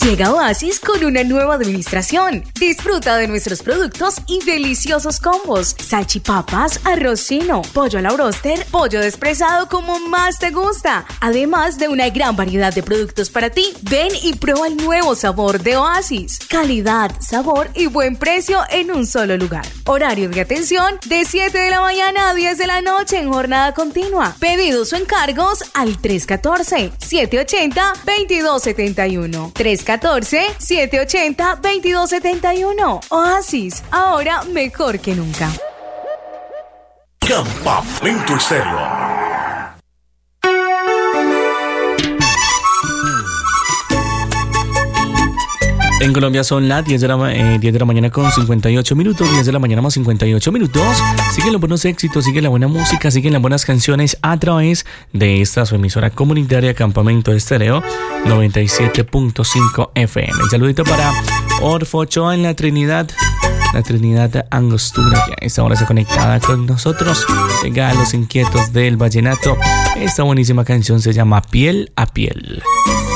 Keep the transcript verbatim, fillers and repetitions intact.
Llega Oasis con una nueva administración. Disfruta de nuestros productos y deliciosos combos. Salchipapas, arroz chino, pollo a la bróster, pollo despresado como más te gusta. Además de una gran variedad de productos para ti. Ven y prueba el nuevo sabor de Oasis. Calidad, sabor y buen precio en un solo lugar. Horario de atención de siete de la mañana a diez de la noche en jornada continua. Pedidos o encargos al tres uno cuatro, siete ocho cero, dos dos siete uno. tres uno cuatro, siete ocho cero, dos dos siete uno. Oasis, ahora mejor que nunca. Campamento Estéreo. En Colombia son las diez de la, eh, diez de la mañana con cincuenta y ocho minutos, diez de la mañana más cincuenta y ocho minutos. Siguen los buenos éxitos, sigue la buena música, siguen las buenas canciones a través de esta su emisora comunitaria Campamento Estéreo noventa y siete punto cinco F M. Un saludito para Orfo Ochoa en la Trinidad, la Trinidad Angostura, que a esta hora está conectada con nosotros. Llega a los inquietos del vallenato. Esta buenísima canción se llama Piel a Piel.